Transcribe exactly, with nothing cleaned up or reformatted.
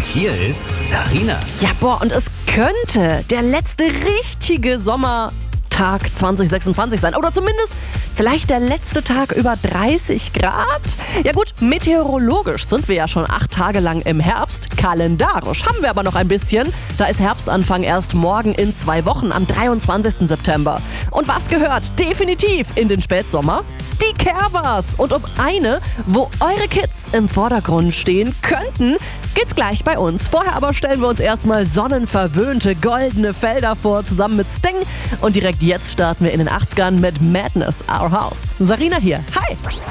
Und hier ist Sarina. Ja, boah, und es könnte der letzte richtige Sommertag zwanzig sechsundzwanzig sein. Oder zumindest vielleicht der letzte Tag über dreißig Grad. Ja gut, meteorologisch sind wir ja schon acht Tage lang im Herbst. Kalendarisch haben wir aber noch ein bisschen. Da ist Herbstanfang erst morgen in zwei Wochen am dreiundzwanzigsten September. Und was gehört definitiv in den Spätsommer? Die Kerbers. Und um eine, wo eure Kids im Vordergrund stehen könnten, geht's gleich bei uns. Vorher aber stellen wir uns erstmal sonnenverwöhnte goldene Felder vor, zusammen mit Sting. Und direkt jetzt starten wir in den achtzigern mit Madness, Our House. Sarina hier. Hi!